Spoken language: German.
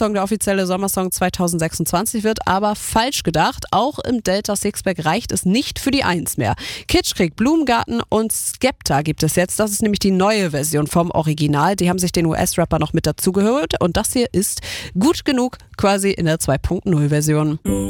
Song der offizielle Sommersong 2026 wird, aber falsch gedacht. Auch im Delta Sixpack reicht es nicht für die 1 mehr. Kitschkrieg, Blumengarten und Skepta gibt es jetzt. Das ist nämlich die neue Version vom Original. Die haben sich den US-Rapper noch mit dazugehört und das hier ist gut genug, quasi in der 2.0 Version.